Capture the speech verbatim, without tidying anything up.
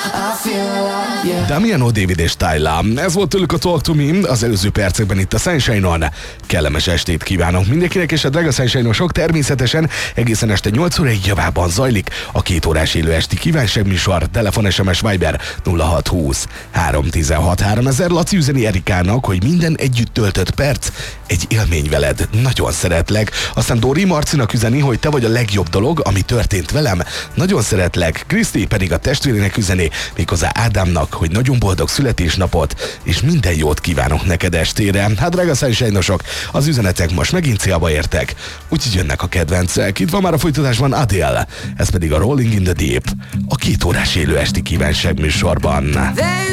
Damian O'David és Tyla. Ez volt tőlük a Talk to Me az előző percekben itt a Sunshine-on. Kellemes estét kívánok mindenkinek, és a drága Sunshine-osok természetesen egészen este nyolc óráig javában zajlik a két órás élő esti kívánságműsor. Telefon, es em es, Viber nulla hat húsz három tizenhat háromezer. Laci üzeni Erikának, hogy minden együtt töltött perc egy élmény veled. Nagyon szeretlek. Aztán Dori Marcinak üzeni, hogy te vagy a legjobb dolog, ami történt velem. Nagyon szeretlek. Kriszti pedig a testvérének üzeni, méghozzá Ádámnak, hogy nagyon boldog születésnapot, és minden jót kívánok neked estére. Hát drága Sunshine-osok, az üzenetek most megint célba értek, úgyhogy jönnek a kedvencek. Itt van már a folytatásban Adele, ez pedig a Rolling in the Deep, a két órás élő esti kívánság műsorban.